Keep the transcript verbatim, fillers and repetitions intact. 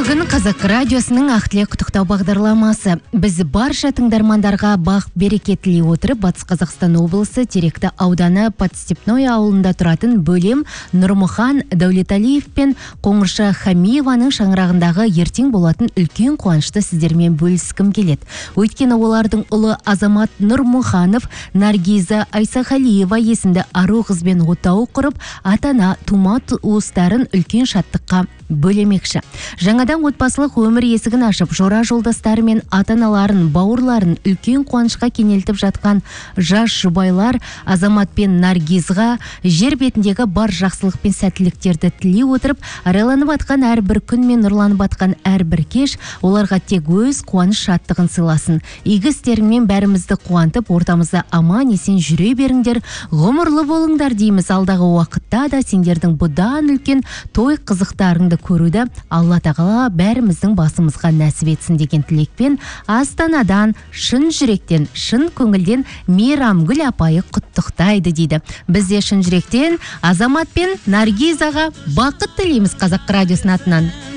Бүгін Қазақ радиосының ақтілек құттықтау бағдарламасы. Біз барша тыңдармандарға бақ береке тілей отырып, Батыс Қазақстан облысы Теректі ауданы Подстепной ауылында тұратын бөлем Нұрмұхан Дәулеталиев пен Қоңырша Хамиеваның шаңырағындағы ертең болатын үлкен қуанышты сіздермен бөліскім келеді. Өйткені олардың ұлы Азамат Нұрмұханов Наргиза Айсахалиева есімді ару қызбен отау құрып, атана тума туыстарын үлкен шаттыққа бөлемекші. Жаңадан отбасылық өмір есігін ашып, жора жолдастары мен ата-аналарын, бауырларын үлкен қуанышқа кенелтіп жатқан жас жұбайлар Азамат пен Наргизға жер бетіндегі бар жақсылық пен сәттіліктерді тілей отырып, арайланып атқан әрбір күн мен нұрланып атқан әрбір кеш оларға тек өз қуаныш шаттығын сыйласын. Игі істеріңмен бәрімізді қуантып, ортамызда аман есен жүре беріңдер, ғұмырлы болыңдар дейміз. Алдағы уақытта да сендердің бұдан үлкен той қызықтарыңды көруді Алла тағала бәріміздің басымызға нәсіп етсін деген тілекпен Астанадан шын жүректен, шын көңілден Мейрамгүл апайы құттықтайды дейді. Біз де шын жүректен Азамат пен Наргизаға бақыт тілейміз Қазақ радиосының атынан.